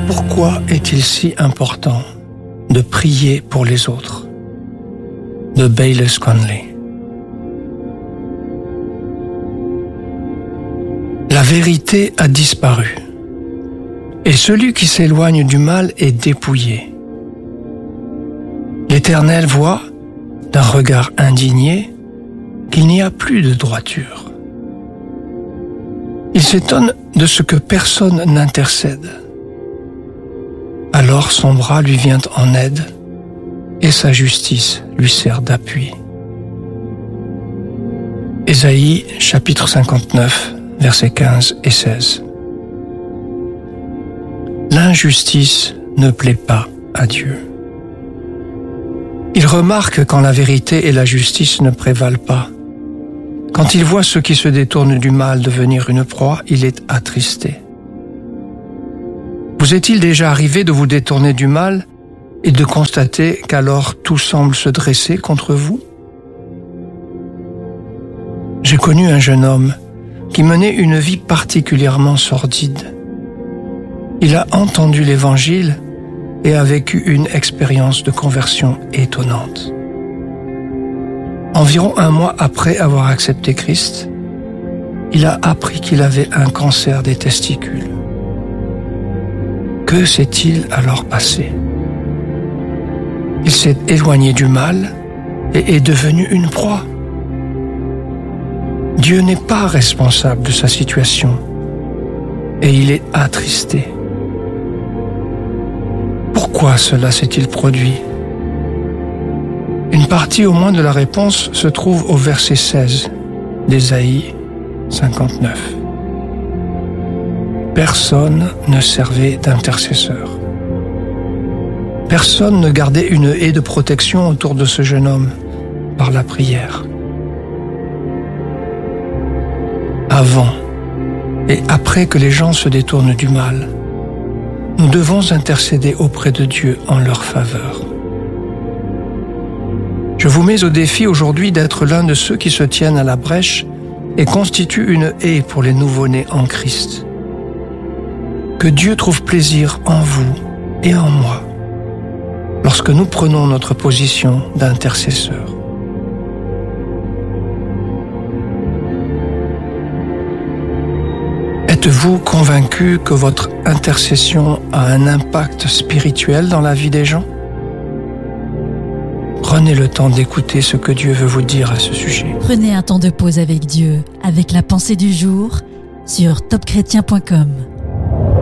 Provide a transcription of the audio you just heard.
Pourquoi est-il si important de prier pour les autres? De Baylis Conley. La vérité a disparu, et celui qui s'éloigne du mal est dépouillé. L'Éternel voit, d'un regard indigné, qu'il n'y a plus de droiture. Il s'étonne de ce que personne n'intercède. Alors son bras lui vient en aide, et sa justice lui sert d'appui. Ésaïe, chapitre 59, versets 15 et 16. L'injustice ne plaît pas à Dieu. Il remarque quand la vérité et la justice ne prévalent pas. Quand il voit ceux qui se détournent du mal devenir une proie, il est attristé. Vous est-il déjà arrivé de vous détourner du mal et de constater qu'alors tout semble se dresser contre vous? J'ai connu un jeune homme qui menait une vie particulièrement sordide. Il a entendu l'Évangile et a vécu une expérience de conversion étonnante. Environ un mois après avoir accepté Christ, il a appris qu'il avait un cancer des testicules. Que s'est-il alors passé? Il s'est éloigné du mal et est devenu une proie. Dieu n'est pas responsable de sa situation et il est attristé. Pourquoi cela s'est-il produit? Une partie au moins de la réponse se trouve au verset 16 d'Ésaïe 59. Personne ne servait d'intercesseur. Personne ne gardait une haie de protection autour de ce jeune homme par la prière. Avant et après que les gens se détournent du mal, nous devons intercéder auprès de Dieu en leur faveur. Je vous mets au défi aujourd'hui d'être l'un de ceux qui se tiennent à la brèche et constituent une haie pour les nouveau-nés en Christ. Que Dieu trouve plaisir en vous et en moi lorsque nous prenons notre position d'intercesseur. Êtes-vous convaincu que votre intercession a un impact spirituel dans la vie des gens? Prenez le temps d'écouter ce que Dieu veut vous dire à ce sujet. Prenez un temps de pause avec Dieu, avec la pensée du jour sur topchrétien.com.